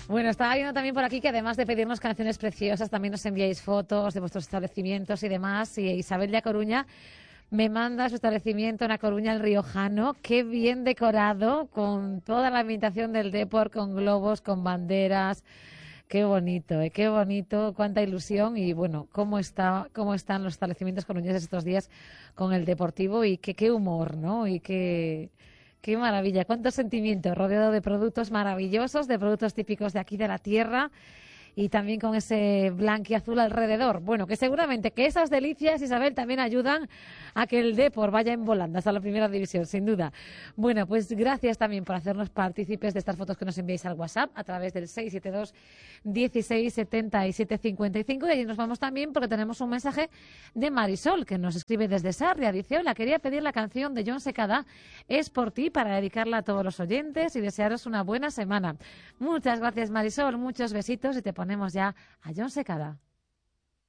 Bueno, estaba viendo también por aquí que además de pedirnos canciones preciosas, también nos enviáis fotos de vuestros establecimientos y demás. Y Isabel de A Coruña me manda su establecimiento en A Coruña, el Riojano. Qué bien decorado, con toda la ambientación del Depor, con globos, con banderas. Qué bonito, qué bonito, cuánta ilusión y bueno, cómo están los establecimientos coruñeses estos días con el deportivo y qué humor, ¿no? Y qué maravilla, cuánto sentimiento, rodeado de productos maravillosos, de productos típicos de aquí de la tierra y también con ese blanquiazul alrededor. Bueno, que seguramente que esas delicias, Isabel, también ayudan a que el Depor vaya en volandas a la primera división, sin duda. Bueno, pues gracias también por hacernos partícipes de estas fotos que nos enviáis al WhatsApp a través del 672 16 77 55 y allí nos vamos también porque tenemos un mensaje de Marisol que nos escribe desde Sarria. Dice: hola, quería pedir la canción de Jon Secada, Es por ti, para dedicarla a todos los oyentes y desearos una buena semana. Muchas gracias, Marisol, muchos besitos y te ponemos ya a Jon Secada.